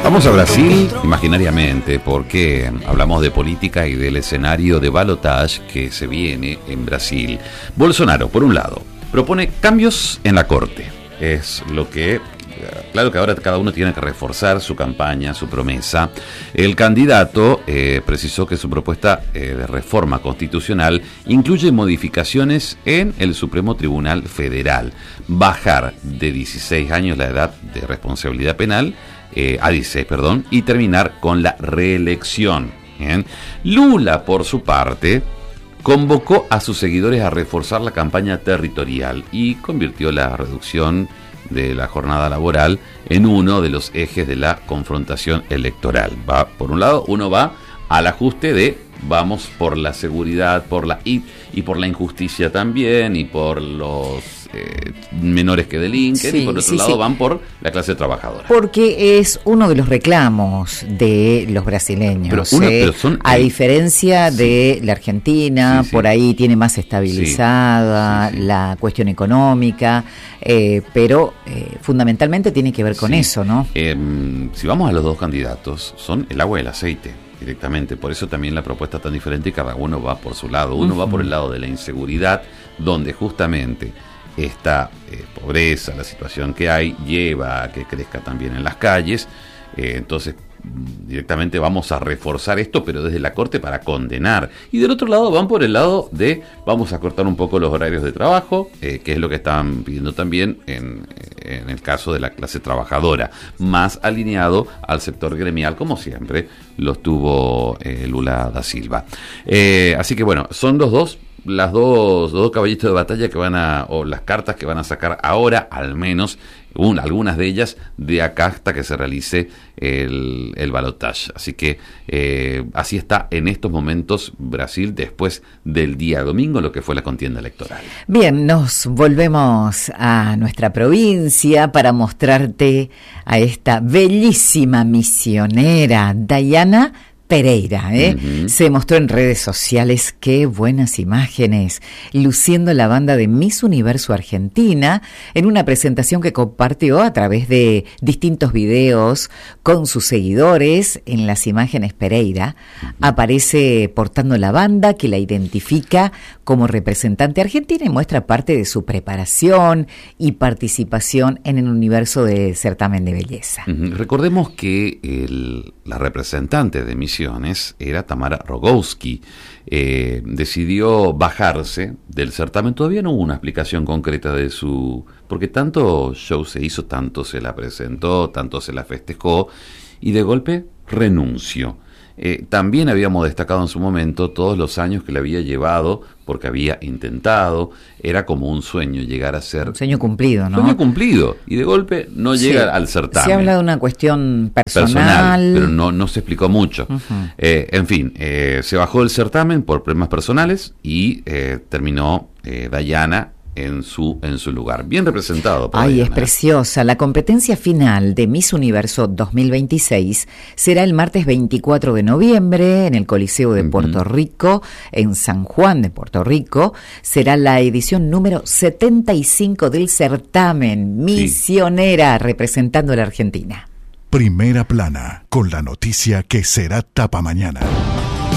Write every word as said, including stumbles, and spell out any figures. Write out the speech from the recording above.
Vamos a Brasil imaginariamente porque hablamos de política y del escenario de balotage que se viene en Brasil. Bolsonaro, por un lado, propone cambios en la corte. Es lo que... Claro que ahora cada uno tiene que reforzar su campaña, su promesa. El candidato eh, precisó que su propuesta eh, de reforma constitucional incluye modificaciones en el Supremo Tribunal Federal, bajar de dieciséis años la edad de responsabilidad penal eh, a dieciséis, perdón, y terminar con la reelección. ¿Bien? Lula, por su parte, convocó a sus seguidores a reforzar la campaña territorial y convirtió la reducción de la jornada laboral en uno de los ejes de la confrontación electoral. Va, por un lado, uno va al ajuste de vamos por la seguridad, por la y, y por la injusticia también, y por los eh, menores que delinquen, sí, y por otro sí, lado sí. van por la clase trabajadora. Porque es uno de los reclamos de los brasileños. Pero una, eh, pero son, a eh, diferencia sí. de la Argentina, sí, sí. por ahí tiene más estabilizada sí. Sí, sí. la cuestión económica, eh, pero eh, fundamentalmente tiene que ver con sí. eso, ¿no? Eh, si vamos a los dos candidatos, son el agua y el aceite. Directamente, por eso también la propuesta es tan diferente y cada uno va por su lado. Uno uh-huh. va por el lado de la inseguridad, donde justamente esta eh, pobreza, la situación que hay, lleva a que crezca también en las calles. Eh, entonces, directamente vamos a reforzar esto, pero desde la Corte para condenar. Y del otro lado van por el lado de vamos a cortar un poco los horarios de trabajo, eh, que es lo que están pidiendo también en, en el caso de la clase trabajadora, más alineado al sector gremial, como siempre lo tuvo eh, Lula da Silva. Eh, así que bueno, son los dos las dos, dos caballitos de batalla que van a, o las cartas que van a sacar ahora, al menos, un, algunas de ellas, de acá hasta que se realice el, el balotaje. Así que eh, así está en estos momentos Brasil después del día domingo, lo que fue la contienda electoral. Bien, nos volvemos a nuestra provincia para mostrarte a esta bellísima misionera, Dayana Pereira, ¿eh? Uh-huh. Se mostró en redes sociales, qué buenas imágenes, luciendo la banda de Miss Universo Argentina en una presentación que compartió a través de distintos videos con sus seguidores. En las imágenes Pereira uh-huh. aparece portando la banda que la identifica como representante argentina y muestra parte de su preparación y participación en el universo de certamen de belleza. Uh-huh. Recordemos que el, la representante de Miss era Tamara Rogowski. Eh, decidió bajarse del certamen. Todavía no hubo una explicación concreta de su... porque tanto show se hizo, tanto se la presentó, tanto se la festejó, y de golpe renunció. Eh, también habíamos destacado en su momento todos los años que le había llevado, porque había intentado, era como un sueño llegar a ser... Un sueño cumplido, ¿no? Sueño cumplido, y de golpe no llega sí. al certamen. Se habla de una cuestión personal. Personal, pero no, no se explicó mucho. Uh-huh. Eh, en fin, eh, se bajó del certamen por problemas personales y eh, terminó eh, Dayana en su en su lugar. Bien representado por Ay, Dayana. Es preciosa. La competencia final de Miss Universo dos mil veintiséis será el martes veinticuatro de noviembre en el Coliseo de uh-huh. Puerto Rico, en San Juan de Puerto Rico. Será la edición número setenta y cinco del certamen. Misionera, sí. representando a la Argentina. Primera Plana, con la noticia que será tapa mañana.